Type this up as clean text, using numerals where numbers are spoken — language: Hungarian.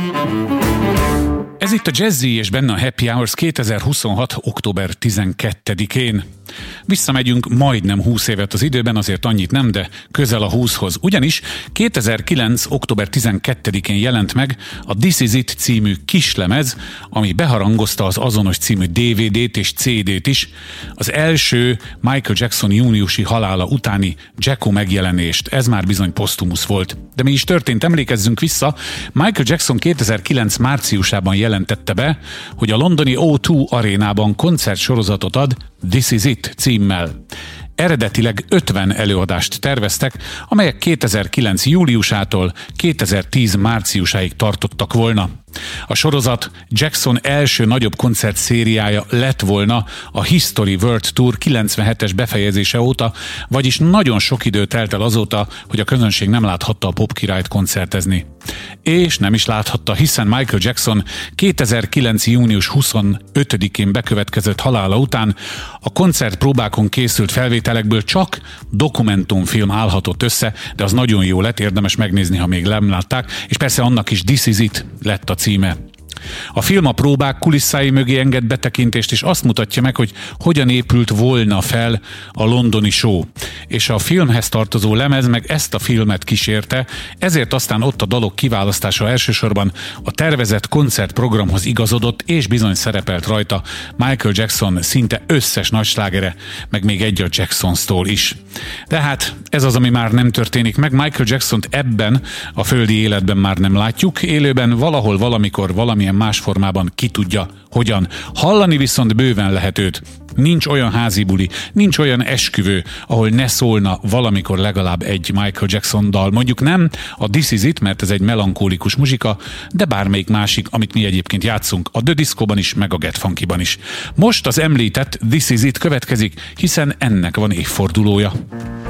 Ez itt a Jazzy és benne a Happy Hours 2026. október 12-én. Visszamegyünk majdnem 20 évet az időben, azért annyit nem, de közel a 20-hoz. Ugyanis 2009. október 12-én jelent meg a This Is It című kislemez, ami beharangozta az azonos című DVD-t és CD-t is, az első Michael Jackson júniusi halála utáni Jacko megjelenést. Ez már bizony posztumusz volt. De mi is történt? Emlékezzünk vissza. Michael Jackson 2009. márciusában jelentette be, hogy a londoni O2 arénában koncertsorozatot ad This Is It címmel. Eredetileg 50 előadást terveztek, amelyek 2009. júliusától 2010. márciusáig tartottak volna. A sorozat Jackson első nagyobb koncertszériája lett volna a History World Tour 97-es befejezése óta, vagyis nagyon sok idő telt el azóta, hogy a közönség nem láthatta a popkirályt koncertezni. És nem is láthatta, hiszen Michael Jackson 2009. június 25-én bekövetkezett halála után a koncertpróbákon készült felvételekből csak dokumentumfilm állhatott össze, de az nagyon jó lett, érdemes megnézni, ha még nem látták, és persze annak is This Is It lett a címe. A film a próbák kulisszái mögé enged betekintést, és azt mutatja meg, hogy hogyan épült volna fel a londoni show. És a filmhez tartozó lemez meg ezt a filmet kísérte, ezért aztán ott a dalok kiválasztása elsősorban a tervezett koncertprogramhoz igazodott, és bizony szerepelt rajta Michael Jackson szinte összes nagyslágere, meg még egy a Jacksonstól is. Tehát ez az, ami már nem történik meg. Michael Jacksont ebben a földi életben már nem látjuk, élőben valahol, valamikor, valamilyen más formában ki tudja, hogyan. Hallani viszont bőven lehet őt. Nincs olyan házi buli, nincs olyan esküvő, ahol ne szólna valamikor legalább egy Michael Jackson dal. Mondjuk nem a This Is It, mert ez egy melankólikus muzsika, de bármelyik másik, amit mi egyébként játszunk a The Disco-ban is, meg a Get Funky-ban is. Most az említett This Is It következik, hiszen ennek van évfordulója.